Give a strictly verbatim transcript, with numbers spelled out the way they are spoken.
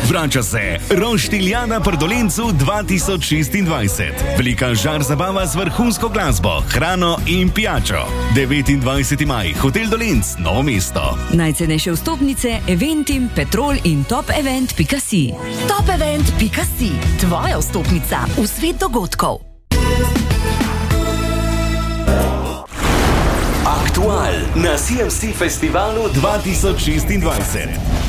Vrača se Roštiljana pri Dolencu dva tisoč šestindvajset. Velika žar zabava z vrhunsko glasbo, hrano in pijačo. devetindvajseti maj, Hotel Dolenc, Novo mesto. Najcenejše vstopnice, Eventim, Petrol in topevent pika si. topevent pika si, tvoja vstopnica v svet dogodkov. Aktual na C M C Festivalu dva tisoč šestindvajset.